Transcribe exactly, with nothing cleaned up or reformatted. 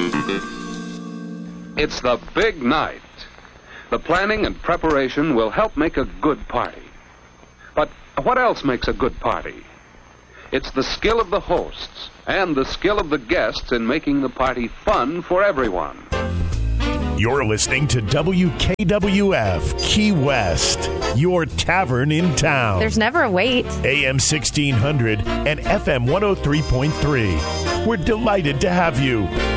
It's the big night. The planning and preparation will help make a good party. But what else makes a good party? It's the skill of the hosts and the skill of the guests in making the party fun for everyone. You're listening to W K W F Key West, your tavern in town. There's never a wait. A M sixteen hundred and F M one oh three point three. We're delighted to have you.